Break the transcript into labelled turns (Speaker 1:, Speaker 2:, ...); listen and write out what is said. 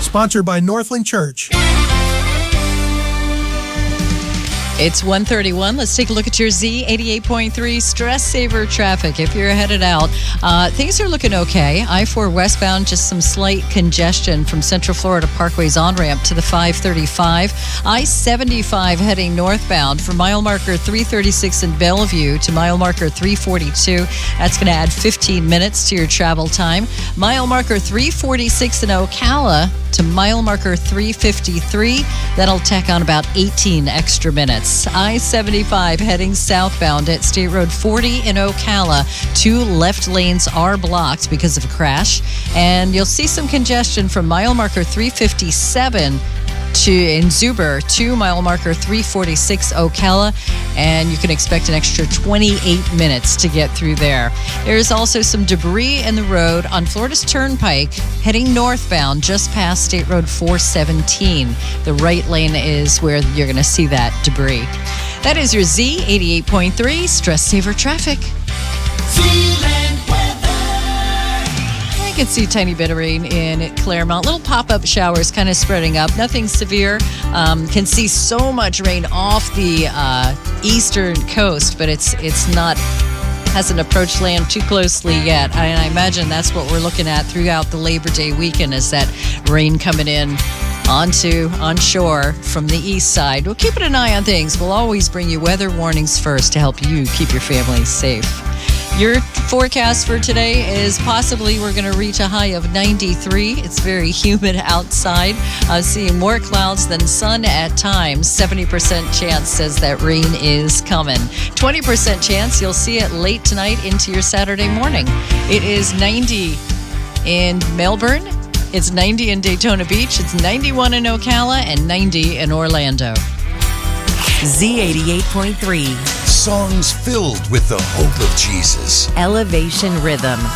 Speaker 1: Sponsored by Northland Church.
Speaker 2: It's 1:31. Let's take a look at your Z88.3 Stress Saver traffic. If you're headed out, things are looking okay. I-4 westbound, just some slight congestion from Central Florida Parkway's on-ramp to the 535. I-75 heading northbound from mile marker 336 in Bellevue to mile marker 342. That's going to add 15 minutes to your travel time. Mile marker 346 in Ocala to mile marker 353. That'll tack on about 18 extra minutes. I-75 heading southbound at State Road 40 in Ocala. 2 left lanes are blocked because of a crash. And you'll see some congestion from mile marker 357 in Zuber to mile marker 346 Ocala, and you can expect an extra 28 minutes to get through there. There's also some debris in the road on Florida's Turnpike heading northbound just past State Road 417. The right lane is where you're going to see that debris. That is your Z88.3 Stress Saver traffic. I can see a tiny bit of rain in Claremont. Little pop-up showers kind of spreading up. Nothing severe. Can see so much rain off the eastern coast, but it's not, hasn't approached land too closely yet. I imagine that's what we're looking at throughout the Labor Day weekend, is that rain coming in onshore from the east side. We're keeping an eye on things. We'll always bring you weather warnings first to help you keep your family safe. Your forecast for today is possibly we're going to reach a high of 93. It's very humid outside. Seeing more clouds than sun at times. 70% chance says that rain is coming. 20% chance you'll see it late tonight into your Saturday morning. It is 90 in Melbourne. It's 90 in Daytona Beach. It's 91 in Ocala and 90 in Orlando.
Speaker 3: Z88.3.
Speaker 4: Songs filled with the hope of Jesus.
Speaker 3: Elevation Rhythm.